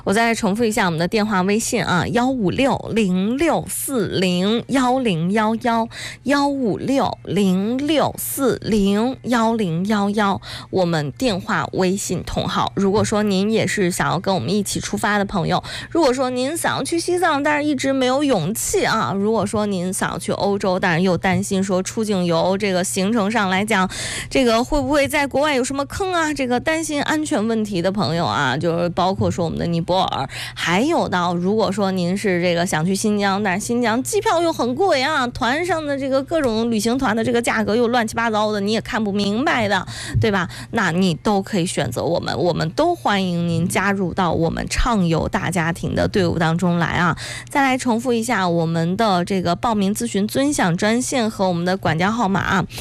我再重复一下我们的电话微信啊，15606401011，15606401011，我们电话微信同号。如果说您也是想要跟我们一起出发的朋友，如果说您想要去西藏但是一直没有勇气啊，如果说您想要去欧洲但是又担心说出境游这个行程上来讲，这个会不会在国外有什么坑啊，这个担心安全问题的朋友啊，就是包括说我们的尼泊尔，还有到如果说您是这个想去新疆，但是新疆机票又很贵啊，团上的这个各种旅行团的这个价格又乱七八糟的，你也看不明白的，对吧？那你都可以选择我们，我们都欢迎您加入到我们畅游大家庭的队伍当中来啊！再来重复一下我们的这个报名咨询尊享专线和我们的管家号码啊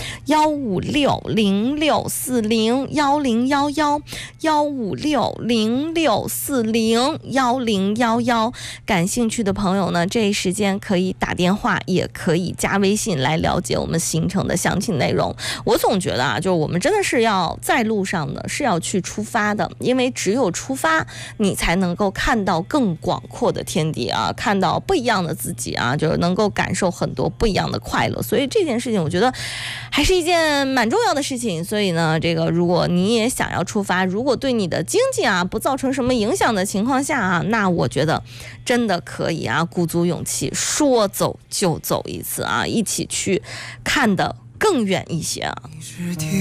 ，156064010，15606401011，感兴趣的朋友呢，这一时间可以打电话，也可以加微信来了解我们行程的详细内容。我总觉得啊，就是我们真的是要在路上的，是要去出发的，因为只有出发，你才能够看到更广阔的天地啊，看到不一样的自己啊，就是能够感受很多不一样的快乐。所以这件事情，我觉得还是一件蛮重要的事情。所以呢，这个如果你也想要出发，如果对你的经济啊不造成什么影响的情况下啊，那我觉得真的可以啊，鼓足勇气，说走就走一次啊，一起去看得更远一些啊。